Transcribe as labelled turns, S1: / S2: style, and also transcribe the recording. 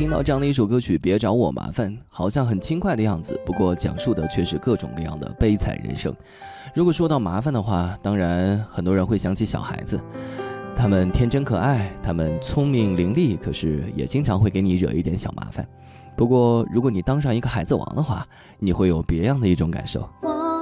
S1: 听到这样的一首歌曲《别找我麻烦》，好像很轻快的样子，不过讲述的却是各种各样的悲惨人生。如果说到麻烦的话，当然很多人会想起小孩子，他们天真可爱，他们聪明伶俐，可是也经常会给你惹一点小麻烦。不过如果你当上一个孩子王的话，你会有别样的一种感受。
S2: 我